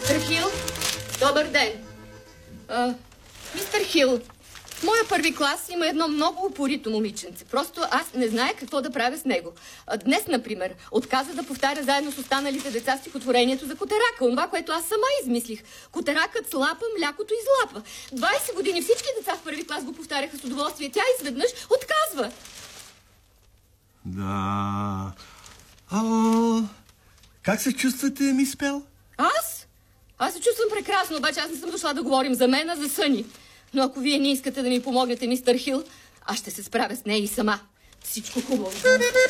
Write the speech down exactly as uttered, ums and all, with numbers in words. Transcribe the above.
Мистер Хил, добър ден. А, мистер Хил, в моя първи клас има едно много упорито момиченце. Просто аз не знае какво да правя с него. А, днес, например, отказа да повтаря заедно с останалите деца стихотворението за Котарака. Онова, което аз сама измислих. Котаракът слапа, млякото излапа. двайсет години всички деца в първи клас го повтаряха с удоволствие. Тя изведнъж отказва. Да... Ало... Как се чувствате, мис Пел? Аз? Аз се чувствам прекрасно, обаче аз не съм дошла да говорим за мен, а за Съни. Но ако вие не искате да ми помогнете, мистер Хил, аз ще се справя с нея и сама. Всичко хубаво.